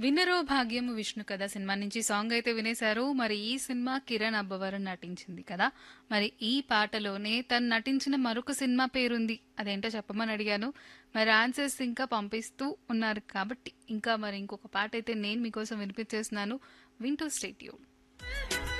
విన్నరో భాగ్యము విష్ణు కదా సినిమా నుంచి సాంగ్ అయితే వినేశారు. మరి ఈ సినిమా కిరణ్ అబ్బవరం నటించింది కదా. మరి ఈ పాటలోనే తను నటించిన మరొక సినిమా పేరుంది. అదేంటో చెప్పమని అడిగాను. మరి ఆన్సర్స్ ఇంకా పంపిస్తూ ఉన్నారు కాబట్టి ఇంకా మరి ఇంకొక పాట అయితే నేను మీకోసం వినిపించేస్తున్నాను. వింటూ స్టేట్ ట్యూన్.